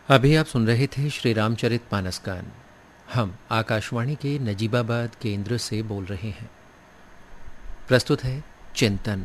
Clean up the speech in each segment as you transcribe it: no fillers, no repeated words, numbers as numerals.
अभी आप सुन रहे थे श्री रामचरित मानस गान। हम आकाशवाणी के नजीबाबाद केंद्र से बोल रहे हैं। प्रस्तुत है चिंतन।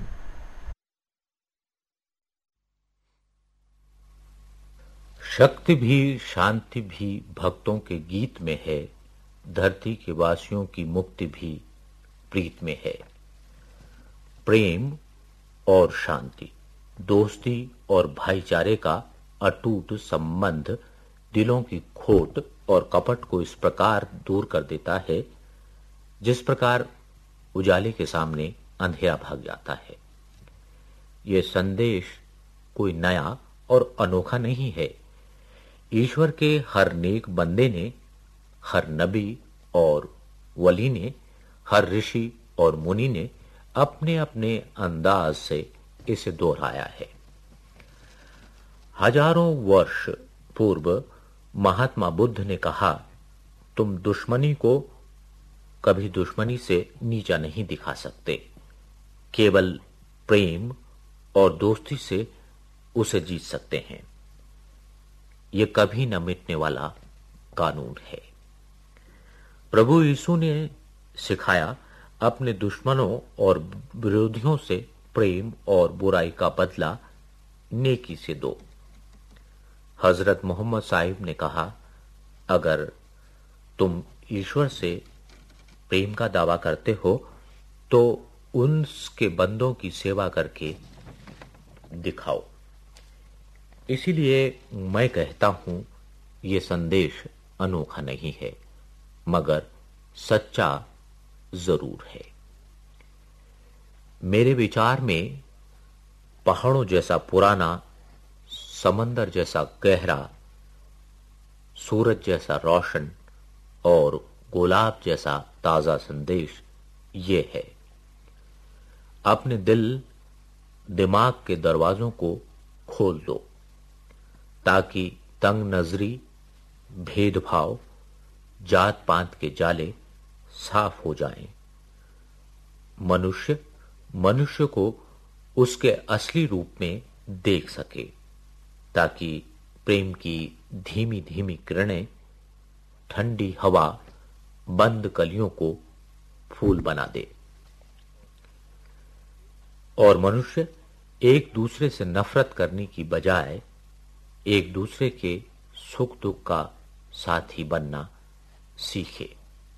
शक्ति भी शांति भी भक्तों के गीत में है, धरती के वासियों की मुक्ति भी प्रीत में है। प्रेम और शांति, दोस्ती और भाईचारे का अटूट संबंध दिलों की खोट और कपट को इस प्रकार दूर कर देता है जिस प्रकार उजाले के सामने अंधेरा भाग जाता है। यह संदेश कोई नया और अनोखा नहीं है। ईश्वर के हर नेक बंदे ने, हर नबी और वली ने, हर ऋषि और मुनि ने अपने अपने अंदाज से इसे दोहराया है। हजारों वर्ष पूर्व महात्मा बुद्ध ने कहा, तुम दुश्मनी को कभी दुश्मनी से नीचा नहीं दिखा सकते, केवल प्रेम और दोस्ती से उसे जीत सकते हैं। यह कभी न मिटने वाला कानून है। प्रभु यीशु ने सिखाया, अपने दुश्मनों और विरोधियों से प्रेम और बुराई का बदला नेकी से दो। हजरत मोहम्मद साहिब ने कहा, अगर तुम ईश्वर से प्रेम का दावा करते हो तो उनके बंदों की सेवा करके दिखाओ। इसीलिए मैं कहता हूं, यह संदेश अनोखा नहीं है, मगर सच्चा जरूर है। मेरे विचार में पहाड़ों जैसा पुराना, समंदर जैसा गहरा, सूरज जैसा रोशन और गुलाब जैसा ताजा संदेश ये है। अपने दिल दिमाग के दरवाजों को खोल दो ताकि तंग नजरी, भेदभाव, जात पात के जाले साफ हो जाएं। मनुष्य मनुष्य को उसके असली रूप में देख सके, ताकि प्रेम की धीमी धीमी किरणें ठंडी हवा बंद कलियों को फूल बना दे और मनुष्य एक दूसरे से नफरत करने की बजाय एक दूसरे के सुख दुख का साथी बनना सीखे।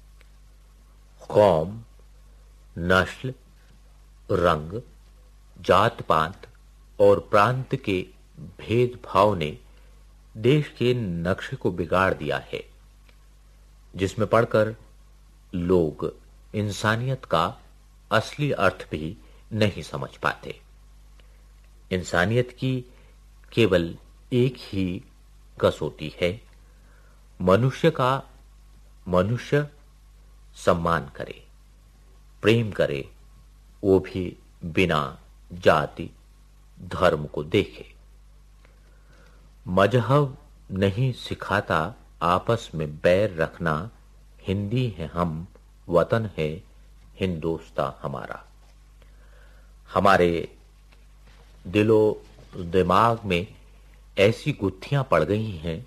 कौम, नस्ल, रंग, जात पात और प्रांत के भेदभाव ने देश के नक्शे को बिगाड़ दिया है, जिसमें पढ़कर लोग इंसानियत का असली अर्थ भी नहीं समझ पाते। इंसानियत की केवल एक ही कसौटी है, मनुष्य का मनुष्य सम्मान करे, प्रेम करे, वो भी बिना जाति धर्म को देखे। मजहब नहीं सिखाता आपस में बैर रखना, हिंदी है हम, वतन है हिंदोस्तां हमारा। हमारे दिलो दिमाग में ऐसी गुत्थियां पड़ गई हैं